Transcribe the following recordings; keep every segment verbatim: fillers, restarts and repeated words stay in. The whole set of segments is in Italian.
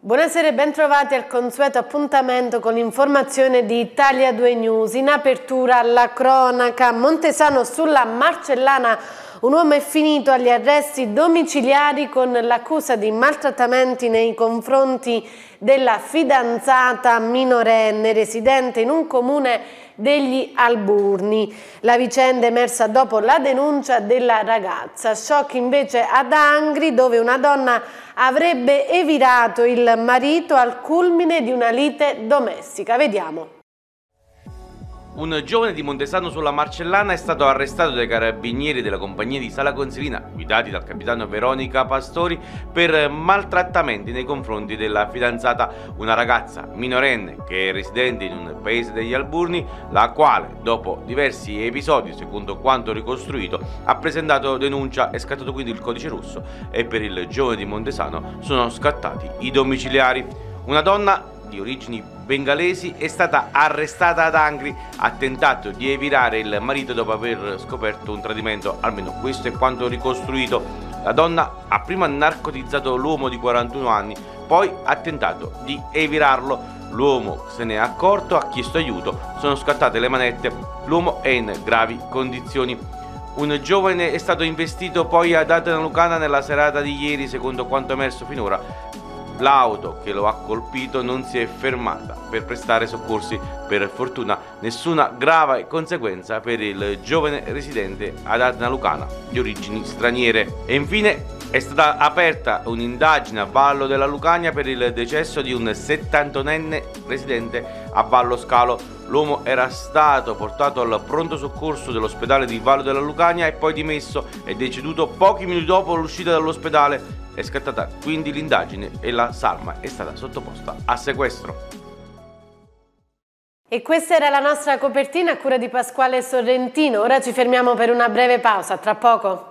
Buonasera e bentrovati al consueto appuntamento con l'informazione di Italia due News. In apertura la cronaca, Montesano sulla Marcellana, un uomo è finito agli arresti domiciliari con l'accusa di maltrattamenti nei confronti della fidanzata minorenne residente in un comune degli Alburni. La vicenda è emersa dopo la denuncia della ragazza. Shock invece ad Angri, dove una donna avrebbe evirato il marito al culmine di una lite domestica. Vediamo. Un giovane di Montesano sulla Marcellana è stato arrestato dai carabinieri della compagnia di Sala Consilina, guidati dal capitano Veronica Pastori, per maltrattamenti nei confronti della fidanzata, una ragazza minorenne che è residente in un paese degli Alburni, la quale, dopo diversi episodi, secondo quanto ricostruito, ha presentato denuncia. È scattato quindi il codice rosso e per il giovane di Montesano sono scattati i domiciliari. Una donna di origini bengalesi è stata arrestata ad Angri, ha tentato di evitare il marito dopo aver scoperto un tradimento, almeno questo è quanto ricostruito. La donna ha prima narcotizzato l'uomo di quarantuno anni, poi ha tentato di evirarlo. L'uomo se ne è accorto, ha chiesto aiuto, sono scattate le manette, l'uomo è in gravi condizioni. Un giovane è stato investito poi ad Adana Lucana nella serata di ieri, secondo quanto emerso finora. L'auto che lo ha colpito non si è fermata per prestare soccorsi. Per fortuna nessuna grave conseguenza per il giovane residente ad Adana Lucana di origini straniere. E infine è stata aperta un'indagine a Vallo della Lucania per il decesso di un settantunenne residente a Vallo Scalo. L'uomo era stato portato al pronto soccorso dell'ospedale di Vallo della Lucania e poi dimesso, è deceduto pochi minuti dopo l'uscita dall'ospedale. È scattata quindi l'indagine e la salma è stata sottoposta a sequestro. E questa era la nostra copertina a cura di Pasquale Sorrentino. Ora ci fermiamo per una breve pausa, tra poco.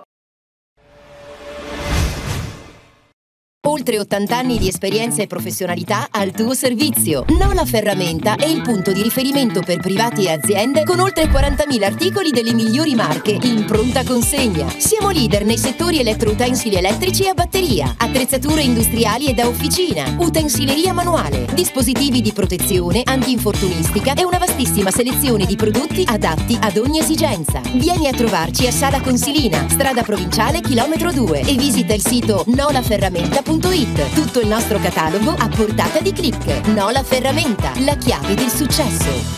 Oltre ottanta anni di esperienza e professionalità al tuo servizio. Nola Ferramenta è il punto di riferimento per privati e aziende con oltre quarantamila articoli delle migliori marche in pronta consegna. Siamo leader nei settori elettroutensili elettrici e a batteria, attrezzature industriali e da officina, utensileria manuale, dispositivi di protezione, antinfortunistica e una vastissima selezione di prodotti adatti ad ogni esigenza. Vieni a trovarci a Sala Consilina, strada provinciale chilometro due e visita il sito nola ferramenta punto it. Tutto il nostro catalogo a portata di click. Nola Ferramenta, la chiave del successo.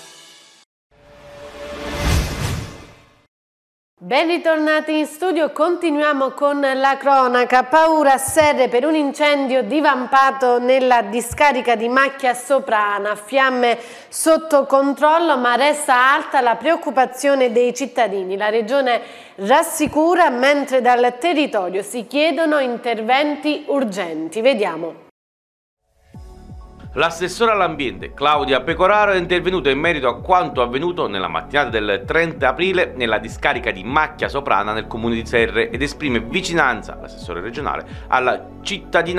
Ben ritornati in studio, continuiamo con la cronaca. Paura a Serre per un incendio divampato nella discarica di Macchia Soprana. Fiamme sotto controllo, ma resta alta la preoccupazione dei cittadini. La Regione rassicura, mentre dal territorio si chiedono interventi urgenti. Vediamo. L'assessore all'ambiente Claudia Pecoraro è intervenuta in merito a quanto avvenuto nella mattinata del trenta aprile nella discarica di Macchia Soprana nel comune di Serre ed esprime vicinanza, l'assessore regionale, alla cittadinanza